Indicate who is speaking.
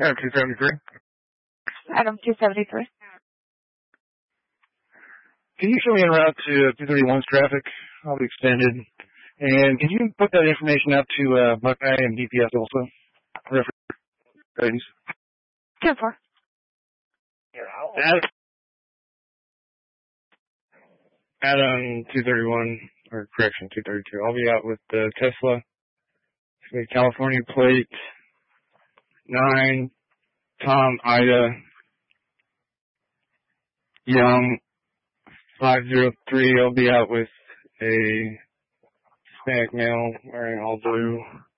Speaker 1: Adam 273.
Speaker 2: Adam 273.
Speaker 1: Can you show me en route to 231's traffic? I'll be extended. And can you put that information out to Buckeye and DPS also? Reference.
Speaker 2: 10-4.
Speaker 1: Adam 231, or correction, 232. I'll be out with the Tesla. California plate 9, Tom Ida Young 503. I'll be out with a Hispanic male wearing all blue.